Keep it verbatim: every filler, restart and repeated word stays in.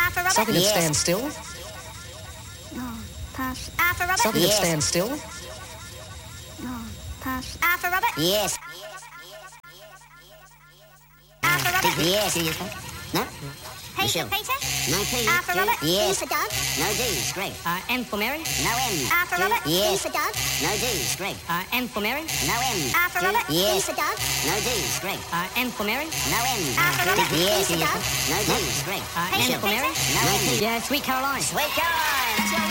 R for Robert. Something that Yes. stands still. No, pass. R for Robert. Something Yes. that stands still. No, pass. R for Robert. Yes. R for Robert. Yes. No? Peter, Peter. No P. R for Robert. Yes. D for Doug. No D. Greg. Uh, M for Mary. No M. R for Robert. Yes. D for Doug. No D. Greg. Uh, M for Mary. No M. R for Robert. Yes. D for Doug. No D. Greg. Uh, M for Mary. No M. R for Robert. Yes. D for Doug. No D. Greg. Uh, M for Mary. No M. Yeah, Sweet Caroline. Sweet Caroline. Let's go.